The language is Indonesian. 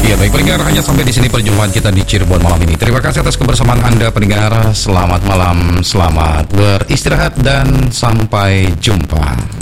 Ya baik pendengar, hanya sampai di sini perjumpaan kita di Cirebon malam ini. Terima kasih atas kebersamaan Anda pendengar. Selamat malam, selamat beristirahat dan sampai jumpa.